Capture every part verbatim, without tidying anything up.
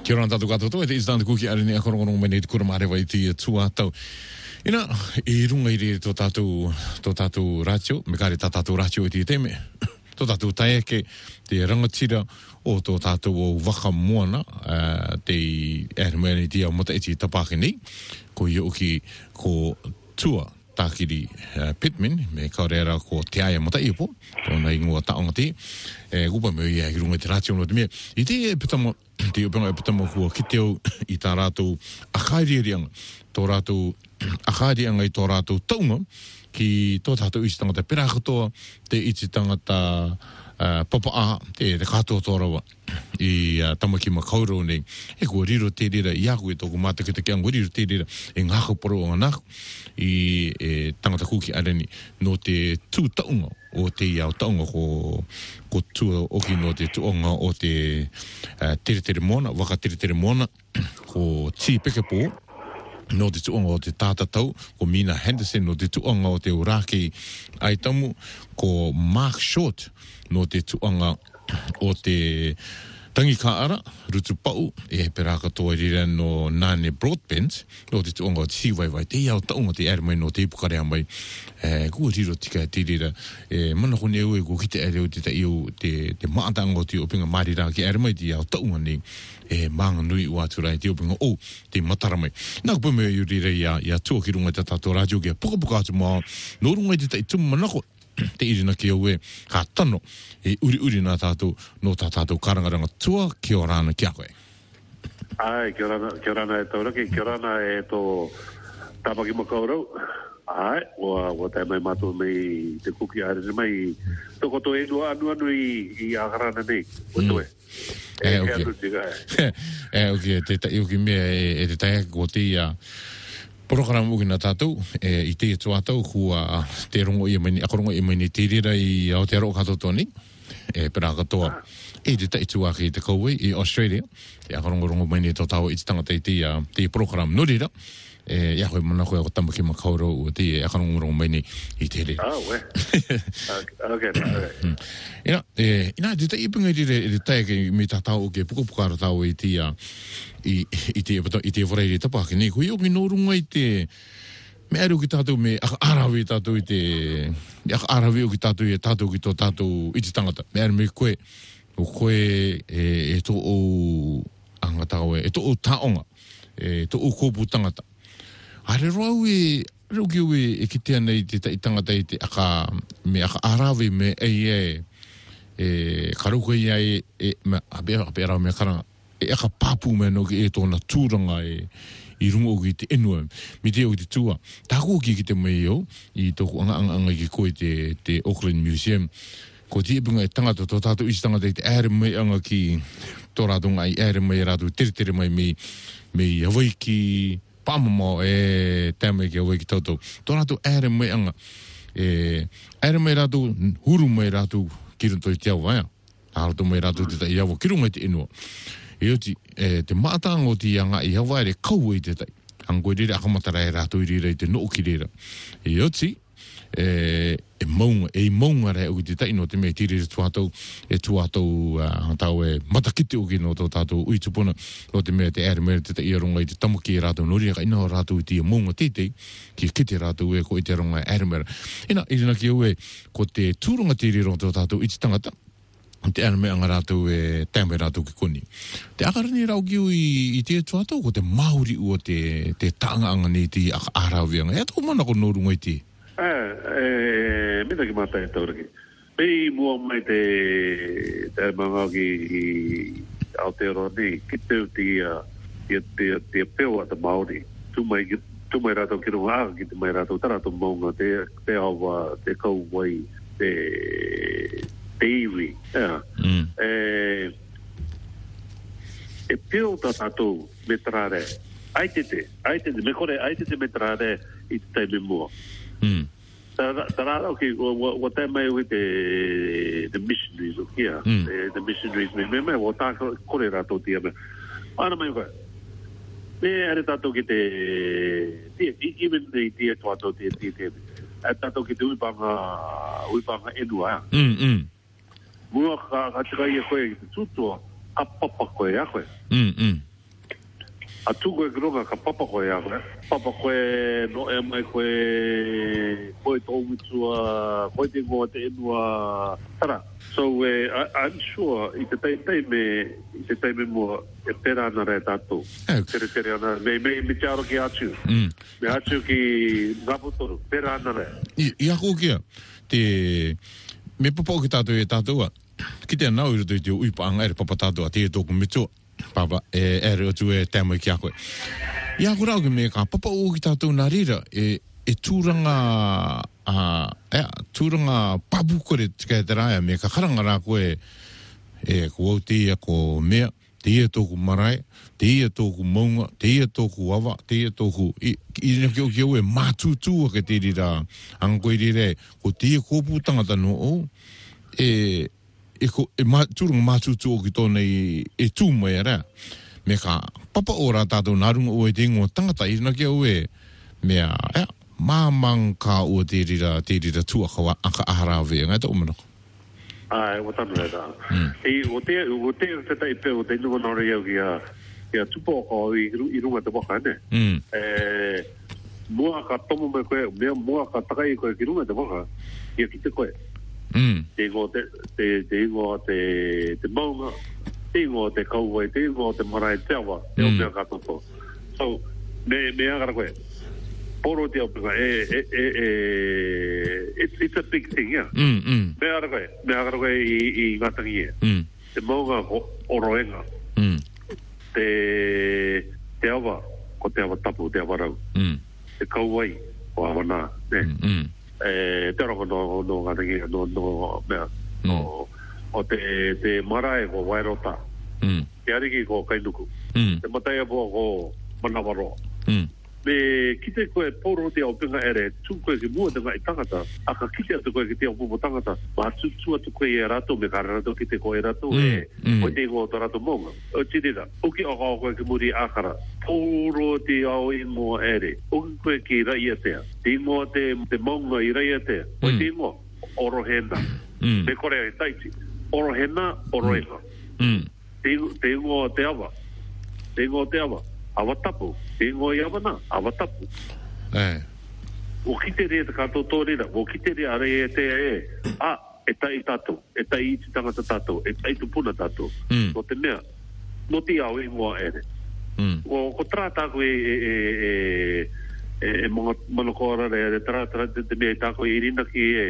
Kia ora tātou katoa, e te istāna kuki are ni a korongo mai nei te kura marewa i te tuatau. Ina, i runga i re tō tātou, tō tātou rātio, me kāre tā tātou rātio i te teme. Tō tātou taeke, te rangatira o tō tātou o waka moana, uh, te ere te au mata eti tapake nei, ko i oki ko tua tākiri uh, Pitman, me kaurera ko te aia mata i po, tōna i ngua taonga te, e upa me i runga i te rātio no te mea. I te e pitama, te upenga e pitama kua kiteo i tā rātou akairianga, tō rātou akairianga i tō rātou taunga, ki tō tātou isi tangata pera katoa, te iti tangata uh, papa aha, te, te katoa tōrawa, i uh, tamakima kauro nei, e kua riro te rira, i aku e tōku māta ki te kia ngua riro te rira, e ngāko poro o ngāko, i e, tangata kuki areni, no te tū taunga, o te iau taunga ko, ko tū oki no te tuonga o te uh, tere tere mona, waka tere tere mona, ko tī pekepō, no te tuonga o te tātatau, ko Mina Henderson no te tuonga o te uraki aitamu, ko Mark Short no te tuonga o te tangi kaara, rutu pau, e pera katoa rira no Nane Broadbent, no te tuonga o te siwaiwai, te iau taunga te ere mai no te ipukarea mai, e, kua riro tika te rira, e, mana kone ue ko ki te ere o te ta iu, te, te maatanga o te opinga marira ki ere mai te iau taunga nei, e maanga nui ua turai te opinga o te matara mai. Nā kupa mea i rira ia, ia tua ki runga te tātou rādio kia puka puka atu maa, no runga i te tai tumu manako, te irina ki au e ka tano, e uri uri nā tātou, no tā tātou karangaranga tua, kia orana kia koe. Ai, kia orana, kia orana e tauraki, kia orana e tō tāpaki makaurau. Ai, ua, ua tai mai mātou mai te kuki arene mai, toko tō e nua anu anu i, i agarana nei, ua toe. E, oki. E, oki, te tai oki mea e te tai ko te ia program uki nā tātou, e, i te tuatau kua te rongo i maini, akorongo i maini te rira i Aotearoa katoa tōni, e pera katoa, e te tai tuaki i te kaue i Australia, e akorongo rongo maini tō tau i te tangata i te, uh, te program no rira, e ia koe mana koe ako tamaki makauro o te e akorongo rongo maini i te rira. Ah, we. Okay, okay. Ina, e, ina, te tai ipunga i te, te tai ke me tā tau ke puka pukara tau i te, uh, i, i te, i te whareire tapaki, nei, koe oki no runga i te, me aru ki tātou me aka arawi tātou i te, aka arawi o ki tātou i tātou ki tō tātou i te tangata, me aru me koe, o koe e, e tō o angata koe, e tō o taonga, e tō o kōpū tangata. Are roau e, rau ki ue e kitea nei te tai tangata i te aka, me aka arawi me ei e, e karuka i ai, e, me, abe, abe arau me karanga, e aka pāpū me no ki e tōna tūranga e, i rungo ki te enua, mi te o ki te tua. Tāko ki ki te mei o, i tōku anga anga anga ki koe te, te Auckland Museum, ko te ipunga e tangata, tō tātou isi tangata i te ere mei anga ki tō rātunga i ere mei rātu, tere tere mai mei, mei Hawaii ki pāmamo e tēmei ki Hawaii ki tautou. Tō rātu ere mei anga, e ere mei rātu, huru mei rātu ki runto i te au vaia. Āratu mei rātu te tai iau, ki runga i te enua. E oti, e, te mātanga o te ianga i Hawaii re kau i te tai. Angoi rira akamatara e rātu i rira i te noo ki rira. E oti, e, e maunga, e maunga re o te tai no te mea tiriri tuatau, e tuatau uh, tau e matakite o ki no tō tātou ui tupuna, no te mea te ere mea te tai ronga i te tamuki e rātou nori, ka ina rātou i te maunga tētei, ki kite rātou e ko i te ronga ere mea. Ina, irina ki au e, ko te tūrunga tiriri ronga tō tātou i te tangata, te ere mea anga rātou e tēmei rātou ki koni. Te akarani rau ki au i, i te tuatau, ko te Māori ua te, te taanga anga ni te aka ārawianga. E tō mana ko nōrunga i te? Eh, eh, mida ki mata e tauraki. Pei mua mai te te manga ki i Aotearoa nei, ki teo te te te te peo ata Māori. Tu mai tu mai rātou ki runga aka ki te mai rātou taratou maunga te te awa, te kauwai, te te iwi. Yeah. Mm. E e peo ta tātou me trare. Aitete, aitete, me kore aitete me trare i te taime mua. Mm. Tarara, okay, what time I with the the missionaries of here, mm. the, the missionaries, me me what ta kore rato tia me. Ana mai ko. Me are tato ki te even the tia tato tia tia. Tato ki te uipanga uipanga enua. Mm mm. Mua ka ka tika ia koe ki te tutua, a papa koe a koe. Mm mm. a tu koe grunga ka papa koe a koe. Papa koe no e mai koe koe tō mitua, koe te ngoa te enua tara. So uh, I, I'm sure i te tei tei me, i te tei me mua e pera ana rea tātou. Tere tere ana, me, me, me te aro ki atu. Mm. Me atu ki ngaputoru, pera ana rea. I, i ako kia, te, me papa o ki tātou e tātou a, ki te anau i roto i te uipa anga ere papa tātou a te e tōku mitua. Papa, e ere o tu e tēmo i ki ako e. I ako rau ki me ka, papa o ki tātou nā rira, e, e tūranga, a, e, tūranga papu kore tika e te rāia, me ka karanga rā koe, e, ko au te ia ko mea, te ia tōku marae, te ia tōku maunga, te ia tōku awa, te ia tōku, i, i rina ki o ki au e mātūtūa ke te rira, anga koe rire, ko te ia kōpū tangata no o, e, e ko e ma turunga mātūtū o ki tōna i e tū mai a rea. Me ka papa o rā tātou nārunga o e te ingoa tangata i rina ki au e mea ea māmang ka o te rira te rira tuakawa aka aharawe ngai tō umana. Ai, o tanu e tā. E o te o te te tai pe o te ingoa nore au ki a ki a tupo o i, i runga te waka ne. Mm. E mua ka tomo me koe, mea mua ka takai koe ki runga te waka, i a ki te koe. Mm. Te ingo te, te, te ingo te, te maunga, te ingo te kauwai, te ingo te marae te awa, te o mea katoto. So, me, me agara koe, poro te openga, e, e, e, e, it's, it's a big thing, yeah. Mm, mm. Me agara koe, me agara koe i, i ngatangi e. Mm. Te maunga ko oroenga, mm. te, te awa, ko te awa tapu, te awa rau. Mm. Te kauwai, ko awa nā, ne. Mm, mm. E te roko no no ngatangi no no mea no o te te marae ko wairota mm. te ariki ko kainuku mm. te matai apo ko manawaro mm. me kite koe poro te au pinga ere tu koe ki mua te ngai tangata aka kite atu koe ki te au pupo tangata ma tu tu atu koe e rato me kare rato kite koe rato mm. e mm. o te ingo to rato monga o titira uki o kao koe ki muri akara poro te au ingo ere uki koe ki rai atea te ingo te, te monga i rai atea o mm. te ingo oro hena mm. me kore ai taiti oro hena oro eka mm. te, te ingo te awa te ingo te awa awa tapu, te ingo i awa nā, awa tapu. Eh. O kite rea te kato tōrera, o kite rea are e te e, a, e tai tātou, e tai i te tangata tātou, e tai tupuna tātou. Mm. No te mea, no te au ingoa ere. Mm. O ko trā tāko e, e, e, e, e mga manokora re, e trā trā te, te mea tāko i rina ki e,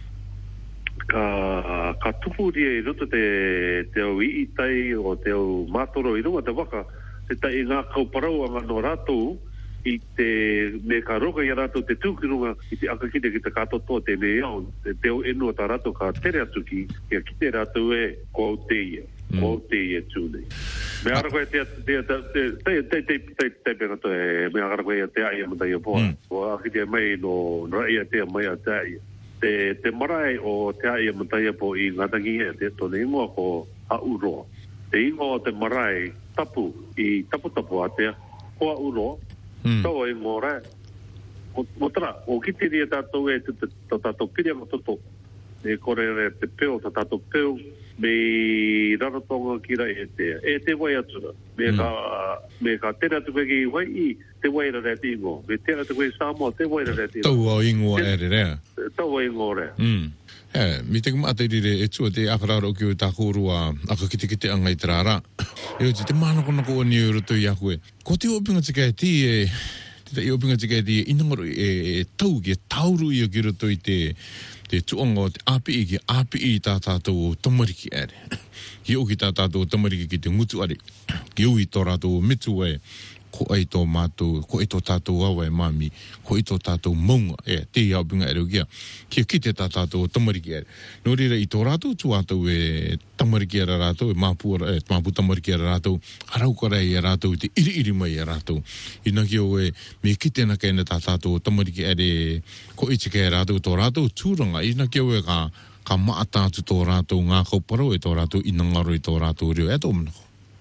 ka, ka tupu rea i roto te, te au i tai o te au mātoro i runga te waka, te tai ngā kauparau anga no rātou i te me ka roka i rātou te tūkirunga i te akakite ki te katoto te me iau te teo enua tā rātou ka tere atu ki kia ki te rātou e ko au te ia ko au te ia tūnei me ara koe te te te te te te te te penga to e me ara koe te aia mata ia poa o akite mai no rai te mai a te aia te te marae o te aia mata ia po i ngatangi e te tone ingoa ko a uroa te ingoa te marae tapu i tapu tapu atea koa uroa mm. tau e ngore o, o tara o kiti ria tātou e te tātou piria matoto e kore re te peo ta tātou peo me raratonga ki rai e te e te wai atura me mm. ka me ka tere atu koe ki wai i te wai ra re te ingo me tere atu koe Samoa te wai ra re te ingo tau au ingoa ere rea tau e ngore mm. Eh, mi te kumata i rire e tua te akararo ki o tā kōrua aka kite kite anga i te rāra. E o te mānako nako o ni o roto i aku e. Ko te opinga tika e ti e, te te opinga tika e ti e inangaro e, e tau ki e tauru i o ki roto i te, te tuonga o te api i ki api i tā tātou o tamariki ere. Ki o ki tā tātou o tamariki ki te ngutu are. Ki o i tō rātou o mitu e. Ko ai tō mātou, ko ai tō tātou awa e mami, ko ai tō tātou maunga, e, te iau pinga ere o kia, kia ki te tā tātou tamariki ere. Nō reira i tō rātou tū ātou e tamariki ere rātou, e māpu, e, māpu tamariki ere rātou, haraukara e rātou, te iri iri mai e rātou. I naki o e, me ki tēnā kēne tā tātou tamariki ere, ko itika e rātou tō rātou tūranga, i naki o e ka, ka maatātu tō rātou ngā kauparo e tō rātou inangaro i tō rātou reo, e tō manako.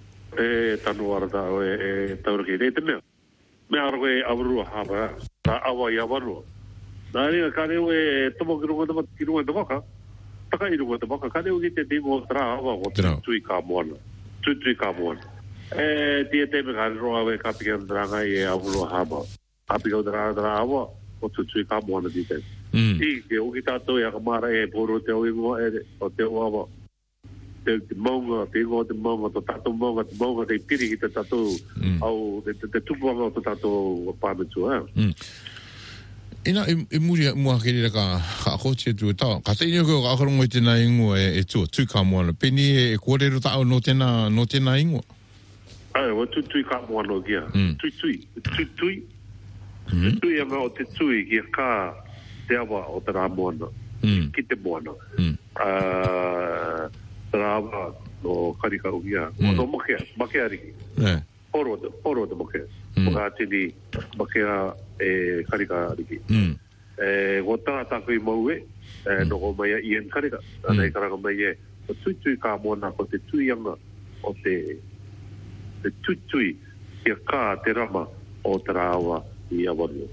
e tanu ara da e e tauraki re te mea me ara koe awarua hapa ta awa i awarua na ringa ka reo e tomo ki runga tama ki runga tamaka taka i runga tamaka ka reo ki te timo tra awa o tui ka moana tui tui ka moana e dia te me kan roa we ka pika dranga e avulo haba ka pika dranga dranga o tu tu ka mo na dite i ke o kita to ya kamara e poro te o ingo e o te o ava te monga te go te monga to tato monga te monga te piri ki te tato au te te tupuanga o te tato pa me tu ha ina e muri mo akere ka ka koche tu ta ka te nyo ko ka rongo te na ingo e tu tu ka mo na peni e kore ro ta no te na no te na ingo ai o tu tu ka mo no kia tu tu tu tu tu ia nga o te tu ki ka te ava o te ra mo na ki te mo na ah trava no karika uia no moke moke ari eh oro oro de moke moka tini moke e karika ari e gota ta ko moe e no ko mai ien karika ana karaka mai e tu tu ka mo na ko te tu yanga o te te tu tu ia ka te rama o trawa ia vonu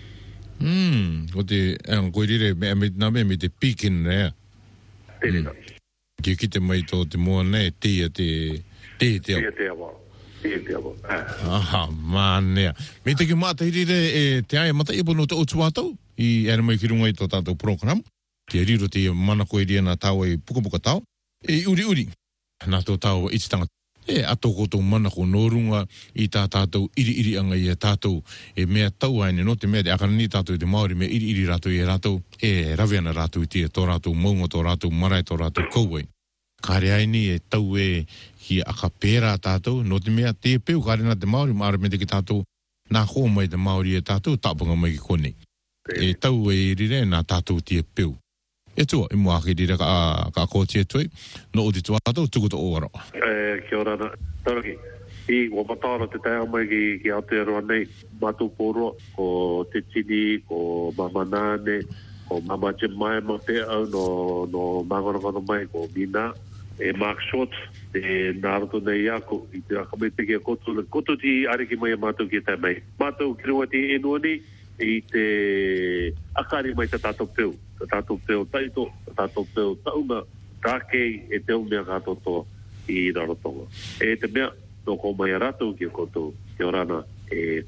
mm o te an ko dire me me na me te pikin ne te Ki ki te mai tō te mua nei, tia te... Tia te Tia te awa. Tia te awa. Aha, mānea. Me te ki māta hirire e te aia mata i pono te otu atau, i ere mai ki runga i tō tātou program. Te riro te mana koe ria nā tāua i puka puka tau. E uri uri, nā tō tāua i titanga. E ato koto mana ko no runga i tā tātou iri iri anga i a tātou e mea tau aine no te mea te akana ni tātou i te Māori mea iri iri rātou i a rātou e raweana rātou i tia tō rātou maunga tō rātou marae tō rātou kauai. Kāre aini e tau e ki aka pērā tātou no te mea te peu kāre nā te Māori maare me te ki tātou nā ho mai te Māori e tātou tāpanga mai ki kone. E tau e rire nā tātou tia peu. E tua, i mua ki rira ka, ka kōtia tui, no o te tua tātou, tuku tō ora. E, kia ora na, taraki, i o matara te tae mai ki, ki Aotearoa nei, mātou pōroa, ko te tini, ko mama nāne, ko mama Jemai ma te au no, no mangarangono mai, ko Mina, e Mark Short, e Naruto nei ako, i te akamete ki a koto, koto ti ariki mai a mātou ki tae mai. Mātou ki rua ti enua ni, i te akari mai te tātou peu. Te tātou peu taito, te tātou peu taunga, tākei e te umea kātoto i Rarotonga. E te mea, no ko mai a rātou ki a koto, ki orana, e